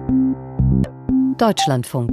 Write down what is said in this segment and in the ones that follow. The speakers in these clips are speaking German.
Deutschlandfunk.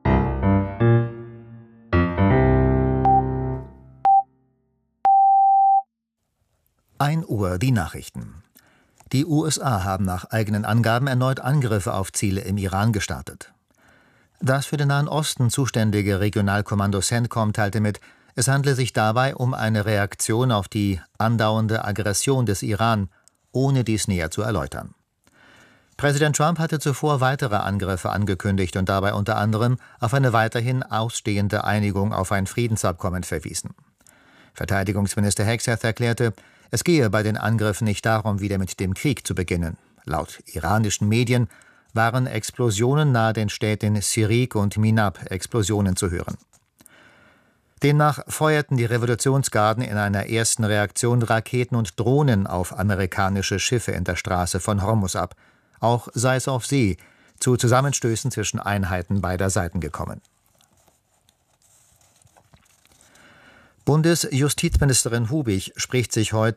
Uhr, die Nachrichten. Die USA haben nach eigenen Angaben erneut Angriffe auf Ziele im Iran gestartet. Das für den Nahen Osten zuständige Regionalkommando CENTCOM teilte mit, es handle sich dabei um eine Reaktion auf die andauernde Aggression des Iran, ohne dies näher zu erläutern. Präsident Trump hatte zuvor weitere Angriffe angekündigt und dabei unter anderem auf eine weiterhin ausstehende Einigung auf ein Friedensabkommen verwiesen. Verteidigungsminister Hegseth erklärte, es gehe bei den Angriffen nicht darum, wieder mit dem Krieg zu beginnen. Laut iranischen Medien waren Explosionen nahe den Städten Sirik und Minab Explosionen zu hören. Demnach feuerten die Revolutionsgarden in einer ersten Reaktion Raketen und Drohnen auf amerikanische Schiffe in der Straße von Hormuz ab. Auch sei es auf See zu Zusammenstößen zwischen Einheiten beider Seiten gekommen. Bundesjustizministerin Hubig spricht sich vor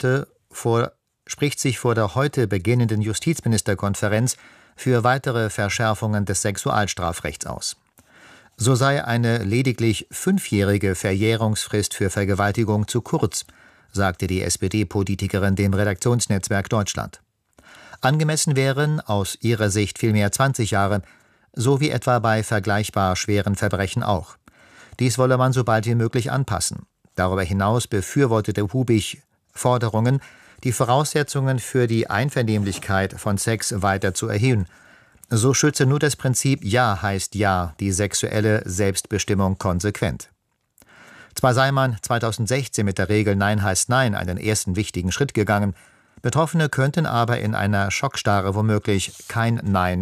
der heute beginnenden Justizministerkonferenz für weitere Verschärfungen des Sexualstrafrechts aus. So sei eine lediglich 5-jährige Verjährungsfrist für Vergewaltigung zu kurz, sagte die SPD-Politikerin dem Redaktionsnetzwerk Deutschland. Angemessen wären aus ihrer Sicht vielmehr 20 Jahre, so wie etwa bei vergleichbar schweren Verbrechen auch. Dies wolle man so bald wie möglich anpassen. Darüber hinaus befürwortete Hubig Forderungen, die Voraussetzungen für die Einvernehmlichkeit von Sex weiter zu erhöhen. So schütze nur das Prinzip Ja heißt Ja die sexuelle Selbstbestimmung konsequent. Zwar sei man 2016 mit der Regel Nein heißt Nein einen ersten wichtigen Schritt gegangen, Betroffene könnten aber in einer Schockstarre womöglich kein Nein